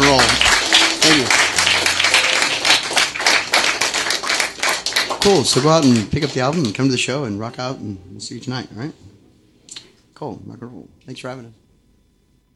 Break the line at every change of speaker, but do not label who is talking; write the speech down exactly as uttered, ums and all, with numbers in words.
roll. Thank you. Cool. So go out and pick up the album and come to the show and rock out, and we'll see you tonight. All right. Cool. Rock and roll. Thanks for having us.